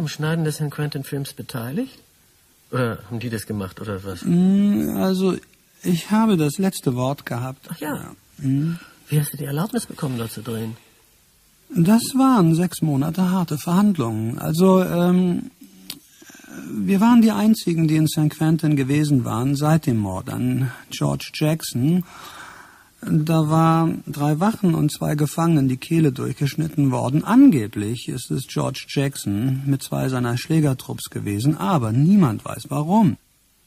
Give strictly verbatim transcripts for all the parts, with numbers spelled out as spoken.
am Schneiden des San Quentin-Films beteiligt? Oder haben die das gemacht, oder was? Also, ich habe das letzte Wort gehabt. Ach ja. ja. Mhm. Wie hast du die Erlaubnis bekommen, da zu drehen? Das waren sechs Monate harte Verhandlungen. Also, ähm, wir waren die Einzigen, die in San Quentin gewesen waren seit dem Mord an George Jackson. Da waren drei Wachen und zwei Gefangenen die Kehle durchgeschnitten worden. Angeblich ist es George Jackson mit zwei seiner Schlägertrupps gewesen, aber niemand weiß warum.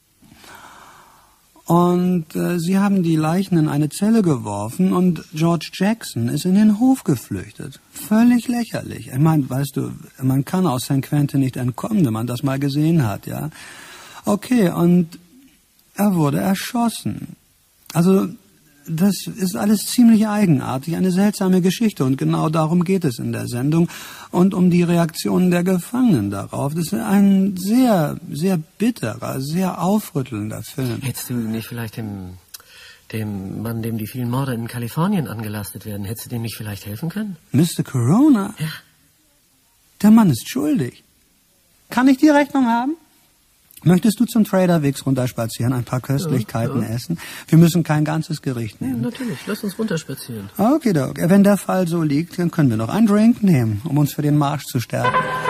Und äh, sie haben die Leichen in eine Zelle geworfen und George Jackson ist in den Hof geflüchtet. Völlig lächerlich. Ich meine, weißt du, man kann aus San Quentin nicht entkommen, wenn man das mal gesehen hat, ja. Okay, und er wurde erschossen. Also, das ist alles ziemlich eigenartig, eine seltsame Geschichte und genau darum geht es in der Sendung und um die Reaktionen der Gefangenen darauf. Das ist ein sehr, sehr bitterer, sehr aufrüttelnder Film. Hättest du nicht vielleicht dem, dem Mann, dem die vielen Morde in Kalifornien angelastet werden, hättest du dem nicht vielleicht helfen können? Mister Corona? Ja. Der Mann ist schuldig. Kann ich die Rechnung haben? Möchtest du zum Trader Vic's runterspazieren, ein paar Köstlichkeiten ja, ja. essen? Wir müssen kein ganzes Gericht nehmen. Ja, natürlich, lass uns runterspazieren. Okay, Doc. Wenn der Fall so liegt, dann können wir noch einen Drink nehmen, um uns für den Marsch zu stärken.